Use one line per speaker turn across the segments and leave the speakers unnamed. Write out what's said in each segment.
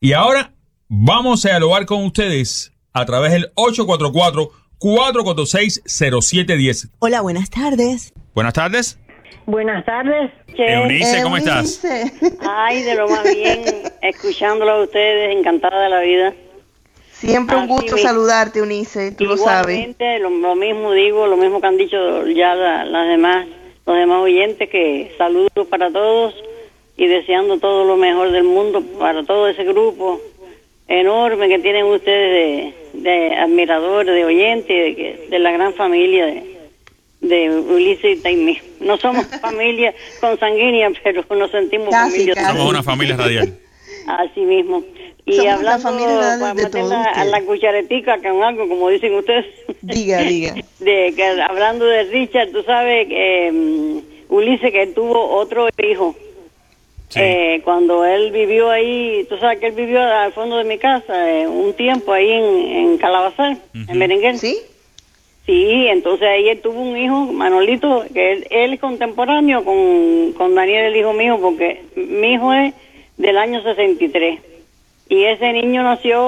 Y ahora vamos a dialogar con ustedes a través del 844-446-0710.
Hola, buenas tardes.
Buenas tardes.
Buenas tardes.
Eunice, ¿cómo estás?
Ay, de lo más bien, escuchándolo a ustedes, encantada de la vida.
Siempre un gusto saludarte, Eunice, tú lo sabes.
Igualmente, lo mismo digo, lo mismo que han dicho ya los demás oyentes, que saludos para todos y deseando todo lo mejor del mundo para todo ese grupo enorme que tienen ustedes de admiradores, de oyentes, de la gran familia de Ulises y Taimí. No somos familia consanguínea, pero nos sentimos familia.
Somos una familia radial.
Así mismo. Y somos hablando a la cucharetica con algo, como dicen ustedes.
Diga.
Hablando de Richard, tú sabes que Ulises que tuvo otro hijo. Sí. Cuando él vivió ahí, tú sabes que él vivió al fondo de mi casa un tiempo ahí en Calabazal, en Berenguer.
¿Sí?
Sí, entonces ahí él tuvo un hijo, Manolito, que él es contemporáneo con Daniel, el hijo mío, porque mi hijo es del año 63. Y ese niño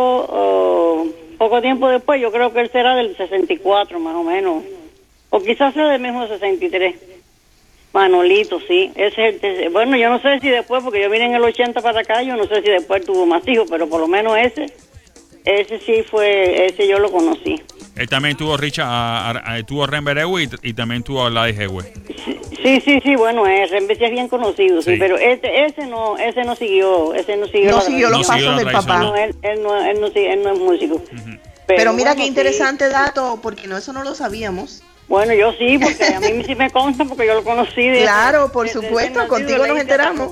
nació poco tiempo después, yo creo que él será del 64 más o menos, o quizás sea del mismo 63. Manolito, sí, ese es el bueno, yo no sé si después, porque yo vine en el 80 para acá, yo no sé si después tuvo más hijos, pero por lo menos ese sí fue, ese yo lo conocí.
Él también tuvo tuvo Remberewe y también tuvo a Gladys Ewe.
Sí, bueno, Rembe sí es bien conocido, sí, pero ese no siguió
los pasos del papá.
No, él no es músico.
Pero mira qué interesante dato, porque eso no lo sabíamos.
Bueno, yo sí, porque a mí sí me consta, porque yo lo conocí.
Claro, por supuesto, contigo nos enteramos.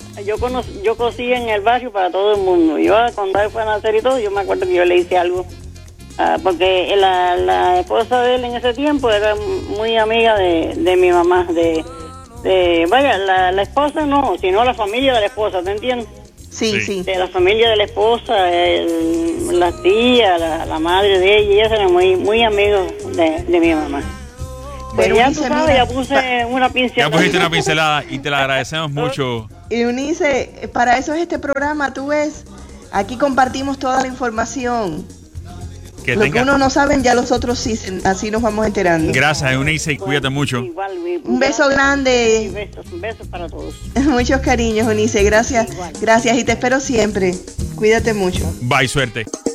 Yo cocí en el barrio para todo el mundo. Yo cuando él fue a nacer y todo, yo me acuerdo que yo le hice algo. Porque la esposa de él en ese tiempo era muy amiga de mi mamá. Vaya, la esposa no, sino la familia de la esposa, ¿te entiendes?
Sí.
De la familia de la esposa, la tía, la madre de ella, ellas eran muy amigos de mi mamá. Pues ya tú sabes, ya puse una pincelada.
Ya pusiste una pincelada y te la agradecemos mucho.
Y Eunice, para eso es este programa, tú ves, aquí compartimos toda la información. Lo que uno no sabe, ya los otros sí, así nos vamos enterando.
Gracias, Eunice, y cuídate mucho.
Igual,
un beso grande.
Un beso para todos.
Muchos cariños, Eunice, gracias. Gracias y te espero siempre. Cuídate mucho.
Bye, suerte.